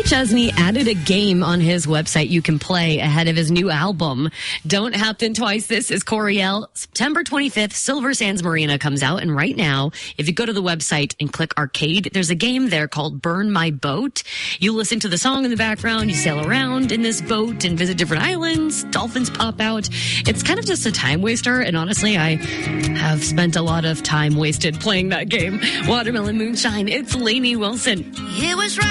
Chesney added a game on his website you can play ahead of his new album, Don't Happen Twice. This is Coriel. September 25th, Silver Sands Marina comes out. And right now, if you go to the website and click arcade, there's a game there called Burn My Boat. You listen to the song in the background, you sail around in this boat and visit different islands. Dolphins pop out. It's kind of just a time waster. And honestly, I have spent a lot of time wasted playing that game. Watermelon Moonshine. It's Lainey Wilson. It was right.